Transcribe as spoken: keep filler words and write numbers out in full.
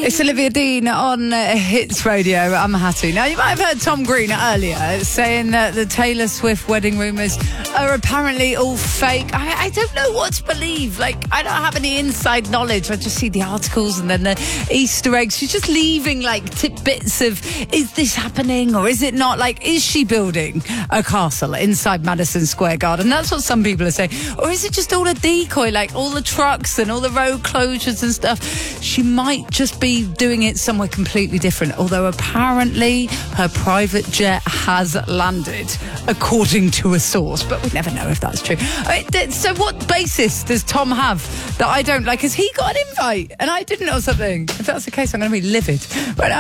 It's Olivia Dean on uh, Hits Radio. I'm Hattie. Now, you might have heard Tom Green earlier saying that the Taylor Swift wedding rumours are apparently all fake. I, I don't know what to believe. Like, I don't have any inside knowledge. I just see the articles and then the Easter eggs. She's just leaving, like, tidbits of, is this happening or is it not? Like, is she building a castle inside Madison Square Garden? That's what some people are saying. Or is it just all a decoy, like all the trucks and all the road closures and stuff? She might just be doing it somewhere completely different, although apparently her private jet has landed, according to a source, but we never know if that's true. I mean, so what basis does Tom have that I don't like? Has he got an invite and I didn't know something? If that's the case, I'm going to be livid. Right now,